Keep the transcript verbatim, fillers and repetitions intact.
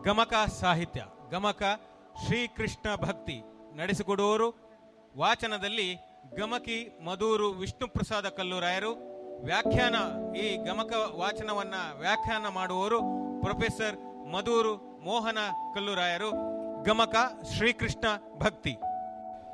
ಗಮಕ ಸಾಹಿತ್ಯ, ಗಮಕ ಶ್ರೀಕೃಷ್ಣ ಭಕ್ತಿ ನಡೆಸಿಕೊಡುವವರು ವಾಚನದಲ್ಲಿ ಗಮಕಿ ಮಧೂರು ವಿಷ್ಣು ಪ್ರಸಾದ ಕಲ್ಲೂರಾಯರು. ವ್ಯಾಖ್ಯಾನ, ಈ ಗಮಕ ವಾಚನವನ್ನ ವ್ಯಾಖ್ಯಾನ ಮಾಡುವವರು ಪ್ರೊಫೆಸರ್ ಮಧೂರು ಮೋಹನ ಕಲ್ಲೂರಾಯರು. ಗಮಕ ಶ್ರೀಕೃಷ್ಣ ಭಕ್ತಿ.